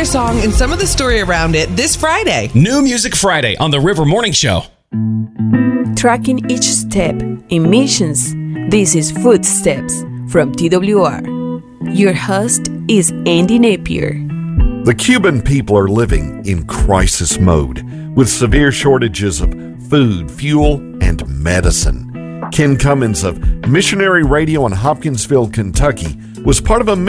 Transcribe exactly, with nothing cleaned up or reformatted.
their song and some of the story around it this Friday. New Music Friday on the River Morning Show. Tracking each step in missions. This is Footsteps from T W R. Your host is Andy Napier. The Cuban people are living in crisis mode with severe shortages of food, fuel, and medicine. Ken Cummins of Missionary Radio in Hopkinsville, Kentucky, was part of a